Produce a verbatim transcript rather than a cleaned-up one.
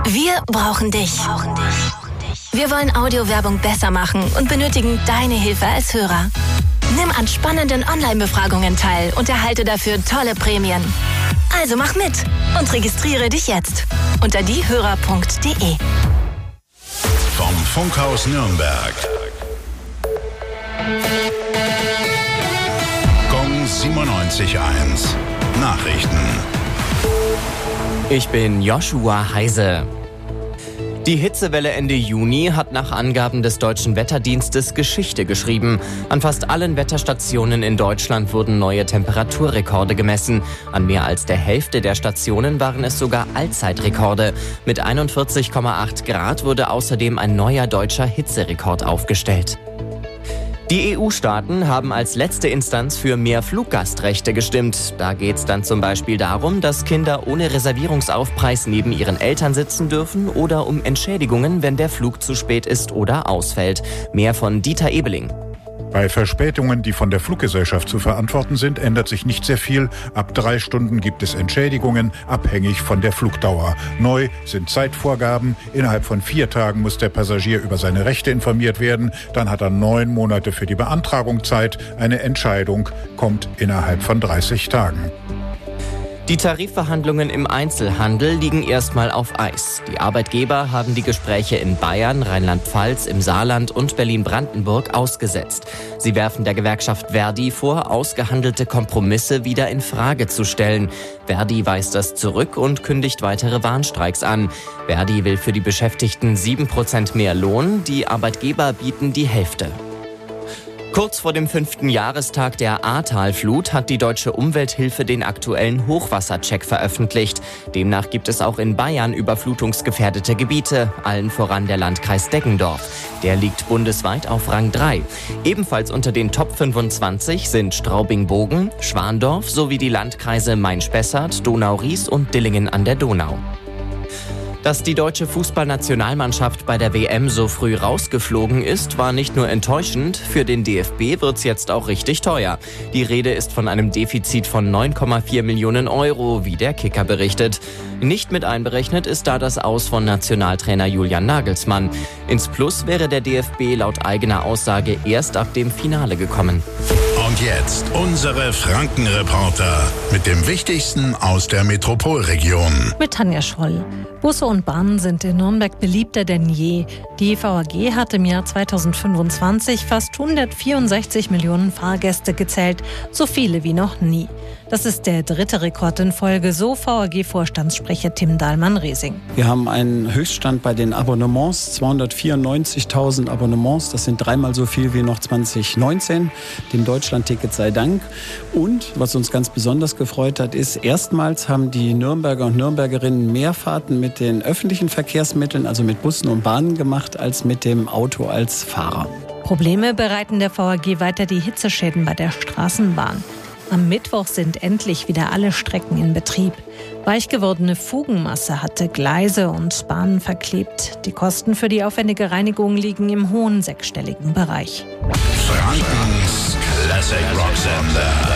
Wir brauchen dich. Wir wollen Audiowerbung besser machen und benötigen deine Hilfe als Hörer. Nimm an spannenden Online-Befragungen teil und erhalte dafür tolle Prämien. Also mach mit und registriere dich jetzt unter diehörer punkt de. Vom Funkhaus Nürnberg. Gong siebenundneunzig Komma eins. Nachrichten. Ich bin Joshua Heise. Die Hitzewelle Ende Juni hat nach Angaben des Deutschen Wetterdienstes Geschichte geschrieben. An fast allen Wetterstationen in Deutschland wurden neue Temperaturrekorde gemessen. An mehr als der Hälfte der Stationen waren es sogar Allzeitrekorde. Mit einundvierzig Komma acht Grad wurde außerdem ein neuer deutscher Hitzerekord aufgestellt. Die E U-Staaten haben als letzte Instanz für mehr Fluggastrechte gestimmt. Da geht es dann zum Beispiel darum, dass Kinder ohne Reservierungsaufpreis neben ihren Eltern sitzen dürfen oder um Entschädigungen, wenn der Flug zu spät ist oder ausfällt. Mehr von Dieter Ebeling. Bei Verspätungen, die von der Fluggesellschaft zu verantworten sind, ändert sich nicht sehr viel. Ab drei Stunden gibt es Entschädigungen, abhängig von der Flugdauer. Neu sind Zeitvorgaben. Innerhalb von vier Tagen muss der Passagier über seine Rechte informiert werden. Dann hat er neun Monate für die Beantragung Zeit. Eine Entscheidung kommt innerhalb von dreißig Tagen. Die Tarifverhandlungen im Einzelhandel liegen erstmal auf Eis. Die Arbeitgeber haben die Gespräche in Bayern, Rheinland-Pfalz, im Saarland und Berlin-Brandenburg ausgesetzt. Sie werfen der Gewerkschaft Verdi vor, ausgehandelte Kompromisse wieder in Frage zu stellen. Verdi weist das zurück und kündigt weitere Warnstreiks an. Verdi will für die Beschäftigten sieben Prozent mehr Lohn, die Arbeitgeber bieten die Hälfte. Kurz vor dem fünften Jahrestag der Ahrtalflut hat die Deutsche Umwelthilfe den aktuellen Hochwassercheck veröffentlicht. Demnach gibt es auch in Bayern überflutungsgefährdete Gebiete, allen voran der Landkreis Deggendorf. Der liegt bundesweit auf Rang drei. Ebenfalls unter den Top fünfundzwanzig sind Straubing-Bogen, Schwandorf sowie die Landkreise Main-Spessart, Donau-Ries und Dillingen an der Donau. Dass die deutsche Fußballnationalmannschaft bei der W M so früh rausgeflogen ist, war nicht nur enttäuschend. Für den D F B wird's jetzt auch richtig teuer. Die Rede ist von einem Defizit von neun Komma vier Millionen Euro, wie der Kicker berichtet. Nicht mit einberechnet ist da das Aus von Nationaltrainer Julian Nagelsmann. Ins Plus wäre der D F B laut eigener Aussage erst ab dem Finale gekommen. Und jetzt unsere Frankenreporter mit dem Wichtigsten aus der Metropolregion. Mit Tanja Scholl. Busse und Bahnen sind in Nürnberg beliebter denn je. Die V A G hat im Jahr zweitausendfünfundzwanzig fast hundertvierundsechzig Millionen Fahrgäste gezählt, so viele wie noch nie. Das ist der dritte Rekord in Folge, so V A G-Vorstandssprecher Tim Dahlmann-Resing. Wir haben einen Höchststand bei den Abonnements, zweihundertvierundneunzigtausend Abonnements. Das sind dreimal so viel wie noch zwanzig neunzehn, dem Deutschlandticket sei Dank. Und was uns ganz besonders gefreut hat, ist, erstmals haben die Nürnberger und Nürnbergerinnen mehr Fahrten mit den öffentlichen Verkehrsmitteln, also mit Bussen und Bahnen gemacht, als mit dem Auto als Fahrer. Probleme bereiten der V A G weiter die Hitzeschäden bei der Straßenbahn. Am Mittwoch sind endlich wieder alle Strecken in Betrieb. Weich gewordene Fugenmasse hatte Gleise und Bahnen verklebt. Die Kosten für die aufwendige Reinigung liegen im hohen sechsstelligen Bereich. Frankens Classic Rock Sender.